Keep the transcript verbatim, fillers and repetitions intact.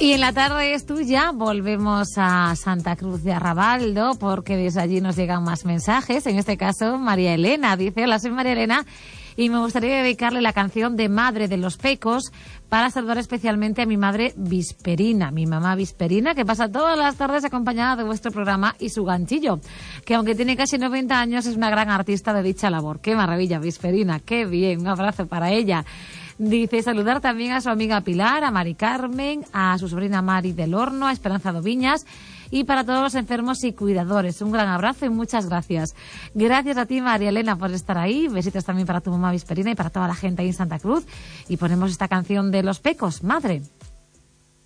Y en la tarde es tuya, volvemos a Santa Cruz de Arrabaldo, porque desde allí nos llegan más mensajes. En este caso, María Elena dice: hola, soy María Elena y me gustaría dedicarle la canción de Madre de los Pecos para saludar especialmente a mi madre Visperina, mi mamá Visperina, que pasa todas las tardes acompañada de vuestro programa y su ganchillo, que aunque tiene casi noventa años es una gran artista de dicha labor. ¡Qué maravilla, Visperina! ¡Qué bien! Un abrazo para ella. Dice saludar también a su amiga Pilar, a Mari Carmen, a su sobrina Mari del Horno, a Esperanza Doviñas y para todos los enfermos y cuidadores. Un gran abrazo y muchas gracias. Gracias a ti, María Elena, por estar ahí. Besitos también para tu mamá Visperina y para toda la gente ahí en Santa Cruz. Y ponemos esta canción de Los Pecos, Madre.